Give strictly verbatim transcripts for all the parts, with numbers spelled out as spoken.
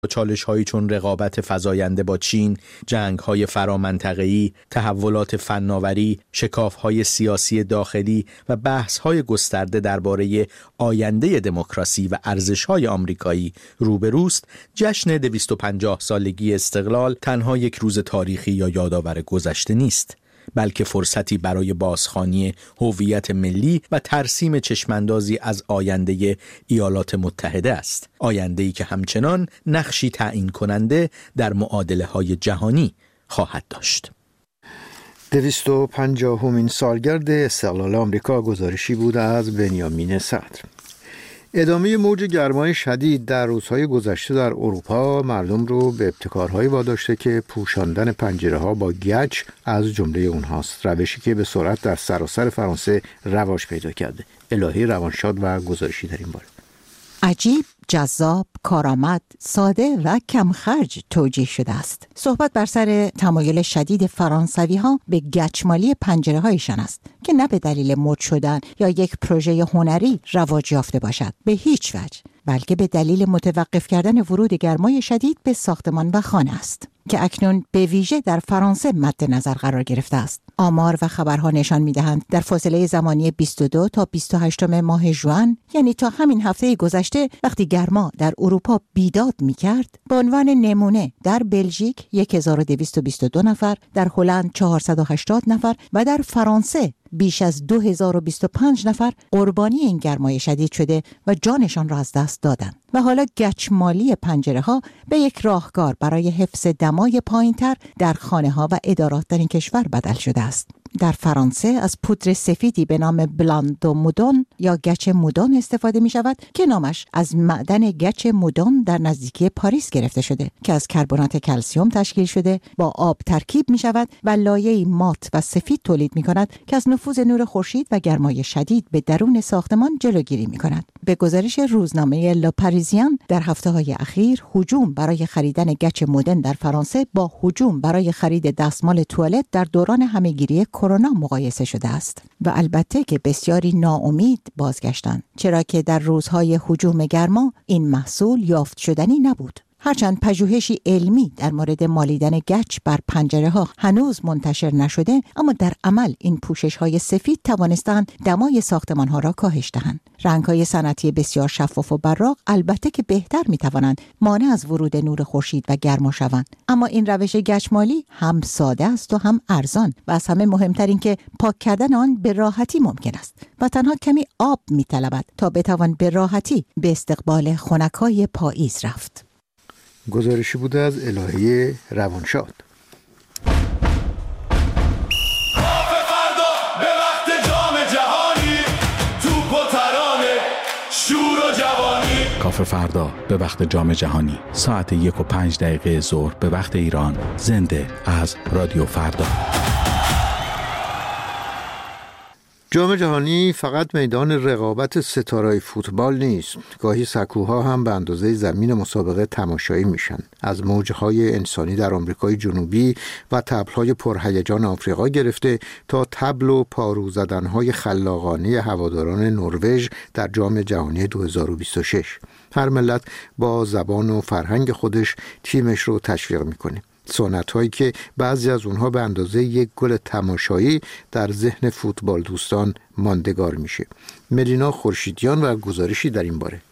چالش‌هایی چون رقابت فزاینده با چین، جنگ‌های فرامنطقه‌ای، تحولات فناوری، شکاف‌های سیاسی داخلی و بحث‌های گسترده درباره آینده دموکراسی و ارزش‌های آمریکایی روبروست، جشن دویست و پنجاه سالگی استقلال تنها یک روز تاریخی یا یادآور گذشته نیست، بلکه فرصتی برای بازخوانی هویت ملی و ترسیم چشماندازی از آینده ایالات متحده است. آینده‌ای که همچنان نقشی تعیین کننده در معادله‌های جهانی خواهد داشت. دویست و پنجاهمین سالگرد استقلال آمریکا گزارشی بود از بنیامین صدر. ادامه موج گرمای شدید در روزهای گذشته در اروپا مردم رو به ابتکارهایی واداشته که پوشاندن پنجره‌ها با گچ از جمله اونهاست، روشی که به سرعت در سراسر فرانسه رواج پیدا کرده. الهی روانشاد و گزارشی در این باره. عجیب، جذاب، کارآمد، ساده و کم خرج توجیه شده است. صحبت بر سر تمایل شدید فرانسوی ها به گچمالی پنجره هایشان است که نه به دلیل مد شدن یا یک پروژه هنری رواج یافته باشد، به هیچ وجه، بلکه به دلیل متوقف کردن ورود گرمای شدید به ساختمان و خانه است که اکنون به ویژه در فرانسه مد نظر قرار گرفته است. آمار و خبرها نشان می‌دهند در فاصله زمانی بیست و دو تا بیست و هشت ماه ژوئن، یعنی تا همین هفته گذشته، وقتی گرما در اروپا بیداد می‌کرد، به عنوان نمونه در بلژیک هزار و دویست و بیست و دو نفر، در هلند چهارصد و هشتاد نفر و در فرانسه بیش از دو هزار و بیست و پنج نفر قربانی این گرمای شدید شده و جانشان را از دست دادند. و حالا گچمالی پنجره ها به یک راهکار برای حفظ دمای پایین‌تر در خانه‌ها و ادارات در این کشور بدل شده است. در فرانسه از پودر سفیدی به نام بلاندو مودون یا گچ مودون استفاده می شود که نامش از معدن گچ مودون در نزدیکی پاریس گرفته شده که از کربنات کلسیم تشکیل شده، با آب ترکیب می شود و لایه‌ای مات و سفید تولید می کند که از نفوذ نور خورشید و گرمای شدید به درون ساختمان جلوگیری می کند. به گزارش روزنامه لا پاریزیان، در هفته‌های اخیر هجوم برای خریدن گچ مودون در فرانسه با هجوم برای خرید دستمال توالت در دوران همه‌گیری کرونا مقایسه شده است و البته که بسیاری ناامید بازگشتند، چرا که در روزهای هجوم گرما این محصول یافت شدنی نبود. هرچند پژوهشی علمی در مورد مالیدن گچ بر پنجره ها هنوز منتشر نشده، اما در عمل این پوشش های سفید توانستند دمای ساختمان ها را کاهش دهند. رنگ های صنعتی بسیار شفاف و براق البته که بهتر می توانند مانع از ورود نور خورشید و گرما شوند، اما این روش گچمالی هم ساده است و هم ارزان و از همه مهمتر این که پاک کردن آن به راحتی ممکن است و تنها کمی آب می طلبد تا بتوان به راحتی به استقبال خنک‌های پاییز رفت. گزارشی بوده از الهی روانشاد. کافه فردا به وقت جام جهانی ساعت یک و پنج دقیقه ظهر به وقت ایران، زنده از رادیو فردا. جام جهانی فقط میدان رقابت ستاره‌های فوتبال نیست. گاهی سکوها هم به اندازه زمین مسابقه تماشایی میشن. از موجهای انسانی در آمریکای جنوبی و طبل‌های پرهیجان آفریقا گرفته تا طبل و پارو زدن‌های خلاقانه هواداران نروژ در جام جهانی دو هزار و بیست و شش. هر ملت با زبان و فرهنگ خودش تیمش رو تشویق میکنه. سنت هایی که بعضی از اونها به اندازه یک گل تماشایی در ذهن فوتبال دوستان ماندگار میشه. ملینا خورشیدیان و گزارشی در این باره.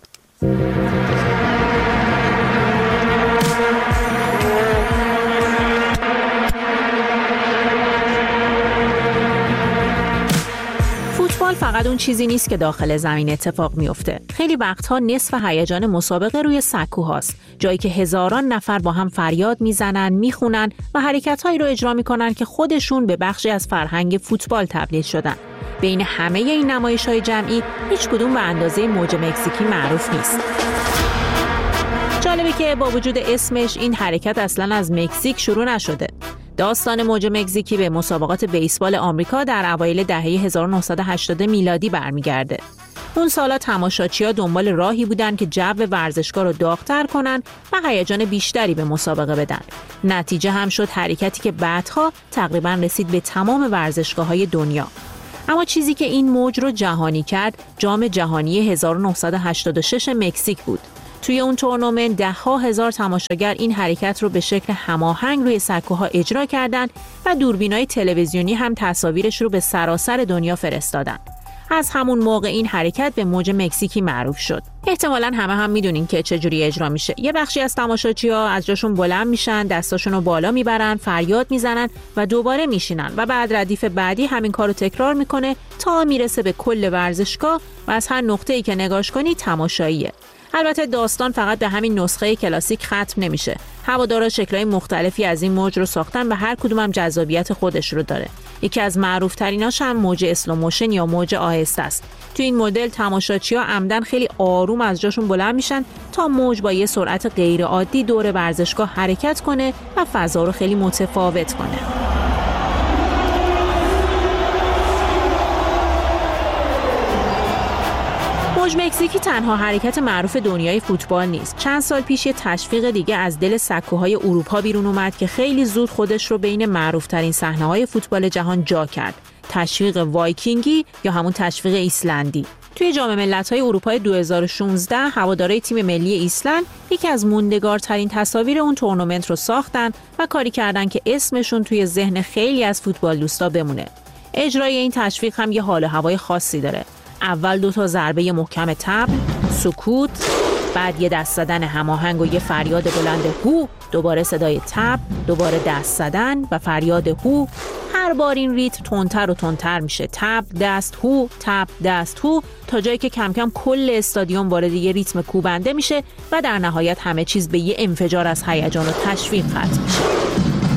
فقط اون چیزی نیست که داخل زمین اتفاق میفته. خیلی وقتها نصف هیجان مسابقه روی سکوهاست، جایی که هزاران نفر با هم فریاد میزنن، میخونن و حرکت‌هایی رو اجرا میکنن که خودشون به بخشی از فرهنگ فوتبال تبدیل شدن. بین همه این نمایش‌های جمعی هیچ کدوم به اندازه موج مکزیکی معروف نیست. جالبه که با وجود اسمش این حرکت اصلاً از مکزیک شروع نشده. داستان موج مکزیکی به مسابقات بیسبال آمریکا در اوایل دهه هزار و نهصد و هشتاد میلادی برمیگرده. اون سالا تماشاچی‌ها دنبال راهی بودن که جو ورزشگاه رو داغ‌تر کنن و هیجان بیشتری به مسابقه بدن. نتیجه هم شد حرکتی که بعدها تقریباً رسید به تمام ورزشگاه‌های دنیا. اما چیزی که این موج رو جهانی کرد، جام جهانی هزار و نهصد و هشتاد و شش مکزیک بود. توی اون تورنمنت ده ها هزار تماشاگر این حرکت رو به شکل هماهنگ روی سکوها اجرا کردن و دوربینای تلویزیونی هم تصاویرش رو به سراسر دنیا فرستادن. از همون موقع این حرکت به موج مکزیکی معروف شد. احتمالاً همه هم میدونین که چجوری اجرا میشه. یه بخشی از تماشاچی‌ها از جاشون بلند میشن، دستاشون رو بالا میبرن، فریاد میزنن و دوباره میشینن و بعد ردیف بعدی همین کارو تکرار میکنه تا میرسه به کل ورزشگاه و از هر نقطه‌ای که نگاش کنی تماشاییه. البته داستان فقط به همین نسخه کلاسیک ختم نمیشه. هوادارا شکل‌های مختلفی از این موج رو ساختن و هر کدوم هم جذابیت خودش رو داره. یکی از معروف‌تریناش هم موج اسلو موشن یا موج آهسته است. تو این مدل تماشاچی‌ها عمدن خیلی آروم از جاشون بلند میشن تا موج با یه سرعت غیر عادی دور ورزشگاه حرکت کنه و فضا رو خیلی متفاوت کنه. موج مکزیکی تنها حرکت معروف دنیای فوتبال نیست. چند سال پیش یه تشویق دیگه از دل سکوهای اروپا بیرون اومد که خیلی زود خودش رو بین معروف‌ترین صحنه‌های فوتبال جهان جا کرد. تشویق وایکینگی یا همون تشویق ایسلندی. توی جام ملت‌های اروپای دو هزار و شانزده هوادارهای تیم ملی ایسلند یکی از موندگارترین تصاویر اون تورنمنت رو ساختن و کاری کردن که اسمشون توی ذهن خیلی از فوتبال دوستا بمونه. اجرای این تشویق هم یه حال و هوای خاصی داره. اول دو تا ضربه محکم تبل، سکوت، بعد یه دست زدن هماهنگ و یه فریاد بلند هو، دوباره صدای تبل، دوباره دست زدن و فریاد هو. هر بار این ریتم تندتر و تندتر میشه. تبل دست هو، تبل دست هو، تا جایی که کم کم کل استادیوم وارد یه ریتم کوبنده میشه و در نهایت همه چیز به یه انفجار از هیجان و تشویق ختم میشه.